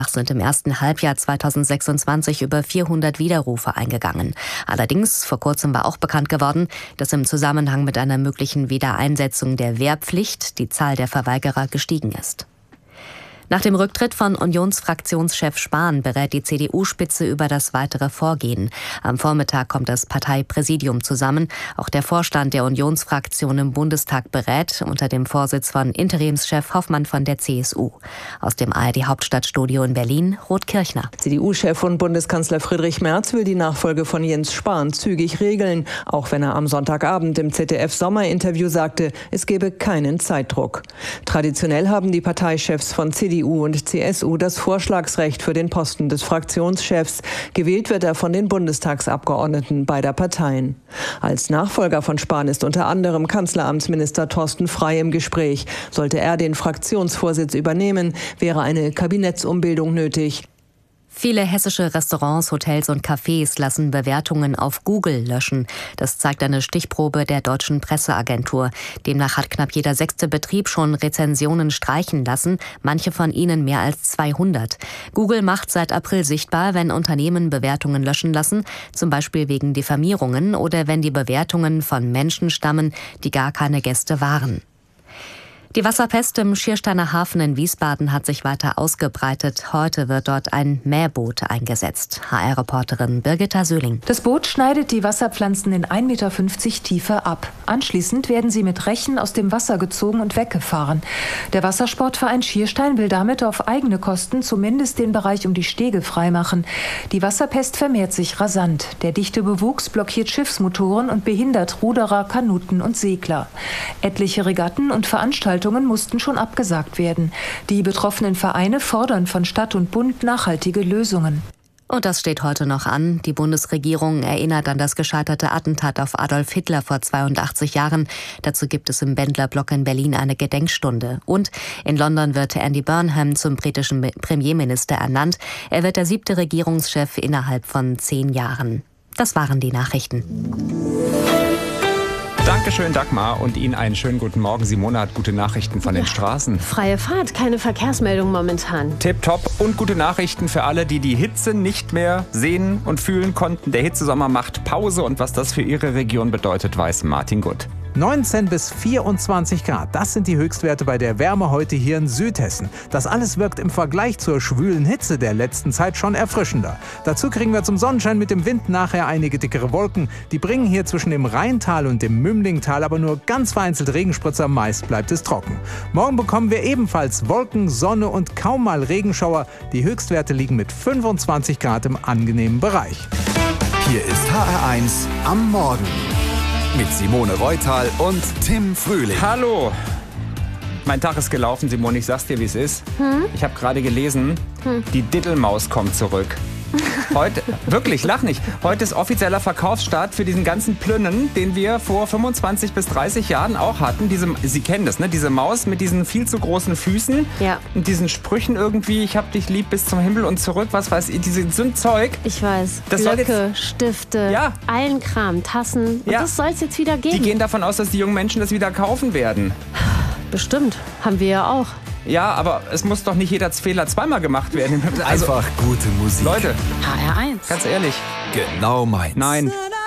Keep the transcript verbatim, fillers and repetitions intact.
sind im ersten Halbjahr zweitausendsechsundzwanzig über vierhundert Widerrufe eingegangen. Allerdings, vor kurzem war auch bekannt geworden, dass im Zusammenhang mit einer möglichen Wiedereinsetzung der Wehrpflicht die Zahl der Verweigerer gestiegen ist. Nach dem Rücktritt von Unionsfraktionschef Spahn berät die C D U-Spitze über das weitere Vorgehen. Am Vormittag kommt das Parteipräsidium zusammen. Auch der Vorstand der Unionsfraktion im Bundestag berät unter dem Vorsitz von Interimschef Hoffmann von der C S U. Aus dem A R D-Hauptstadtstudio in Berlin, Ruth Kirchner. C D U-Chef und Bundeskanzler Friedrich Merz will die Nachfolge von Jens Spahn zügig regeln, auch wenn er am Sonntagabend im Z D F-Sommerinterview sagte, es gebe keinen Zeitdruck. Traditionell haben die Parteichefs von C D U und C S U das Vorschlagsrecht für den Posten des Fraktionschefs. Gewählt wird er von den Bundestagsabgeordneten beider Parteien. Als Nachfolger von Spahn ist unter anderem Kanzleramtsminister Thorsten Frey im Gespräch. Sollte er den Fraktionsvorsitz übernehmen, wäre eine Kabinettsumbildung nötig. Viele hessische Restaurants, Hotels und Cafés lassen Bewertungen auf Google löschen. Das zeigt eine Stichprobe der deutschen Presseagentur. Demnach hat knapp jeder sechste Betrieb schon Rezensionen streichen lassen, manche von ihnen mehr als zweihundert. Google macht seit April sichtbar, wenn Unternehmen Bewertungen löschen lassen, zum Beispiel wegen Diffamierungen oder wenn die Bewertungen von Menschen stammen, die gar keine Gäste waren. Die Wasserpest im Schiersteiner Hafen in Wiesbaden hat sich weiter ausgebreitet. Heute wird dort ein Mähboot eingesetzt. H R-Reporterin Birgitta Söhling. Das Boot schneidet die Wasserpflanzen in ein Meter fünfzig Tiefe ab. Anschließend werden sie mit Rechen aus dem Wasser gezogen und weggefahren. Der Wassersportverein Schierstein will damit auf eigene Kosten zumindest den Bereich um die Stege freimachen. Die Wasserpest vermehrt sich rasant. Der dichte Bewuchs blockiert Schiffsmotoren und behindert Ruderer, Kanuten und Segler. Etliche Regatten und Veranstaltungen mussten schon abgesagt werden. Die betroffenen Vereine fordern von Stadt und Bund nachhaltige Lösungen. Und das steht heute noch an. Die Bundesregierung erinnert an das gescheiterte Attentat auf Adolf Hitler vor zweiundachtzig Jahren. Dazu gibt es im Bendlerblock in Berlin eine Gedenkstunde. Und in London wird Andy Burnham zum britischen Premierminister ernannt. Er wird der siebte Regierungschef innerhalb von zehn Jahren. Das waren die Nachrichten. Dankeschön, Dagmar, und Ihnen einen schönen guten Morgen. Simone hat gute Nachrichten von den Straßen. Freie Fahrt, keine Verkehrsmeldung momentan. Tipptopp und gute Nachrichten für alle, die die Hitze nicht mehr sehen und fühlen konnten. Der Hitzesommer macht Pause und was das für Ihre Region bedeutet, weiß Martin Gutt. neunzehn bis vierundzwanzig Grad, das sind die Höchstwerte bei der Wärme heute hier in Südhessen. Das alles wirkt im Vergleich zur schwülen Hitze der letzten Zeit schon erfrischender. Dazu kriegen wir zum Sonnenschein mit dem Wind nachher einige dickere Wolken. Die bringen hier zwischen dem Rheintal und dem Mümlingtal aber nur ganz vereinzelt Regenspritzer, meist bleibt es trocken. Morgen bekommen wir ebenfalls Wolken, Sonne und kaum mal Regenschauer. Die Höchstwerte liegen mit fünfundzwanzig Grad im angenehmen Bereich. Hier ist H R eins am Morgen. Mit Simone Reutal und Tim Frühling. Hallo. Mein Tag ist gelaufen, Simone, ich sag's dir, wie es ist. Hm? Ich habe gerade gelesen, hm. die Diddelmaus kommt zurück. Heute, wirklich, lach nicht. Heute ist offizieller Verkaufsstart für diesen ganzen Plünnen, den wir vor fünfundzwanzig bis dreißig Jahren auch hatten. Diese, Sie kennen das, ne? Diese Maus mit diesen viel zu großen Füßen ja. und diesen Sprüchen irgendwie, ich hab dich lieb bis zum Himmel und zurück, was weiß ich, diese, so ein Zeug. Ich weiß, das Blöcke, jetzt, Stifte, ja. allen Kram, Tassen. Und ja. das soll es jetzt wieder geben. Die gehen davon aus, dass die jungen Menschen das wieder kaufen werden. Bestimmt, haben wir ja auch. Ja, aber es muss doch nicht jeder Fehler zweimal gemacht werden. Also, einfach gute Musik. Leute, H R eins. Ganz ehrlich. Genau meins. Nein.